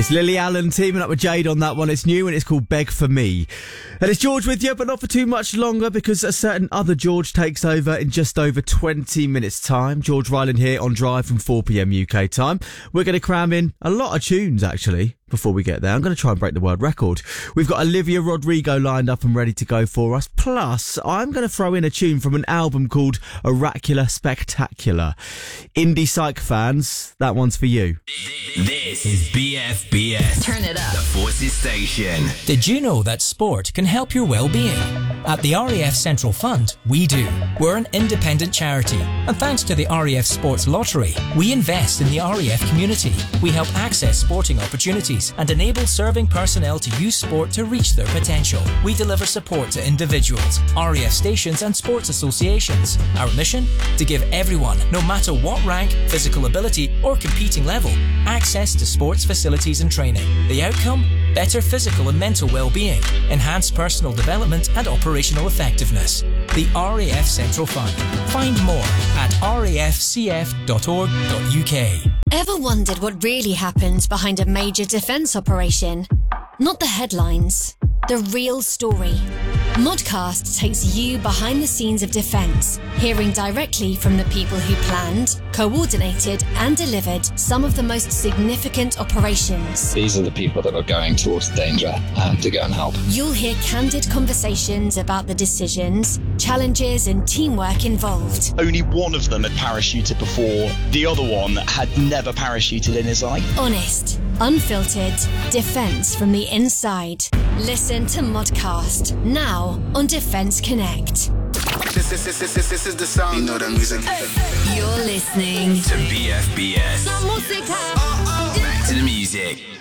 It's Lily Allen teaming up with Jade on that one. It's new and it's called Beg For Me. And it's George with you, but not for too much longer because a certain other George takes over in just over 20 minutes' time. George Ryland here on Drive from 4pm UK time. We're going to cram in a lot of tunes, actually, before we get there. I'm going to try and break the world record. We've got Olivia Rodrigo lined up and ready to go for us. Plus, I'm going to throw in a tune from an album called Oracular Spectacular. Indie Psych fans, that one's for you. This is BFBS. Turn it up. The Forces Station. Did you know that sport can help your well-being? At the RAF Central Fund, we do. We're an independent charity, and thanks to the RAF Sports Lottery, we invest in the RAF community. We help access sporting opportunities and enable serving personnel to use sport to reach their potential. We deliver support to individuals, RAF stations and sports associations. Our mission? To give everyone, no matter what rank, physical ability or competing level, access to sports facilities and training. The outcome? Better physical and mental well-being, enhanced personal development and operational effectiveness. The RAF Central Fund. Find more at rafcf.org.uk. Ever wondered what really happens behind a major defence operation? Not the headlines, the real story. Modcast takes you behind the scenes of defence, hearing directly from the people who planned, coordinated and delivered some of the most significant operations. These are the people that are going towards danger to go and help. You'll hear candid conversations about the decisions, challenges and teamwork involved. Only one of them had parachuted before. The other one had never parachuted in his life. Honest, unfiltered, defence from the inside. Listen to Modcast now on Defence Connect. This is the sound. You know that music. You're listening To BFBS. Back to the music.